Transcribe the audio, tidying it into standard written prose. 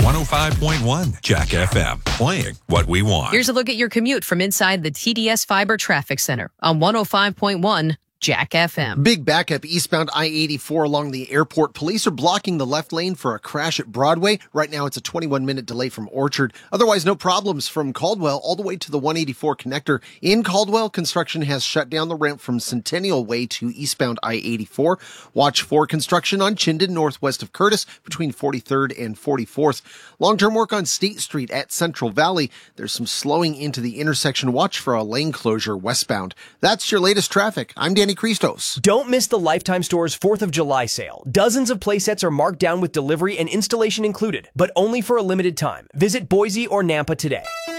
105.1 Jack FM, playing what we want. Here's a look at your commute from inside the TDS Fiber Traffic Center on 105.1 Jack FM. Big backup eastbound I-84 along the airport. Police are blocking the left lane for a crash at Broadway. Right now, it's a 21-minute delay from Orchard. Otherwise, no problems from Caldwell all the way to the 184 connector. In Caldwell, construction has shut down the ramp from Centennial Way to eastbound I-84. Watch for construction on Chinden, northwest of Curtis, between 43rd and 44th. Long-term work on State Street at Central Valley. There's some slowing into the intersection. Watch for a lane closure westbound. That's your latest traffic. I'm Danny Christos. Don't miss the Lifetime Store's 4th of July sale. Dozens of playsets are marked down with delivery and installation included, but only for a limited time. Visit Boise or Nampa today.